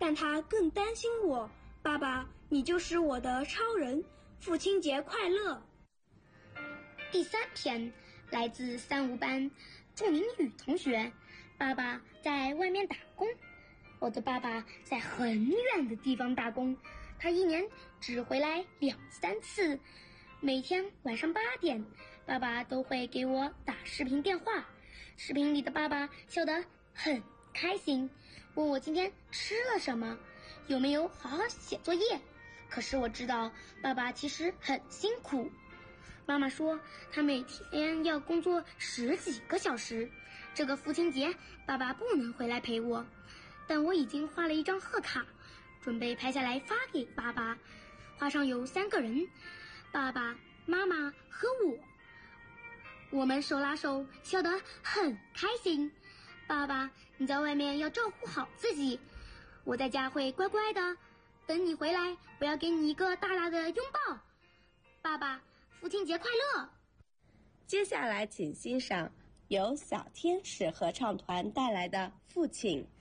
但他更担心我。爸爸，你就是我的超人，父亲节快乐。 第3篇来自3、5班祝明宇同学。爸爸在外面打工。我的爸爸在很远的地方打工，他一年只回来2、3次。每天晚上8点，爸爸都会给我打视频电话。视频里的爸爸笑得很开心，问我今天吃了什么，有没有好好写作业。可是我知道爸爸其实很辛苦。妈妈说他每天要工作10几个小时，这个父亲节爸爸不能回来陪我，但我已经画了一张贺卡，准备拍下来发给爸爸。画上有3个人，爸爸妈妈和我们手拉手笑得很开心。爸爸，你在外面要照顾好自己，我在家会乖乖的等你回来，我要给你一个大大的拥抱。爸爸，父亲节快乐。 接下来请欣赏由小天使合唱团带来的《父亲》。